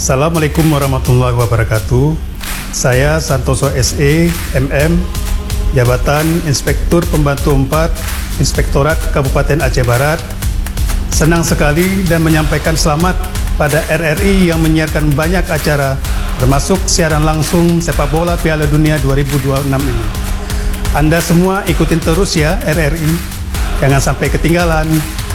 Assalamualaikum warahmatullahi wabarakatuh. Saya Santoso SE, MM, Jabatan Inspektur Pembantu 4, Inspektorat Kabupaten Aceh Barat. Senang sekali dan menyampaikan selamat pada RRI yang menyiarkan banyak acara, termasuk siaran langsung sepak bola Piala Dunia 2026 ini. Anda semua ikutin terus ya RRI, jangan sampai ketinggalan.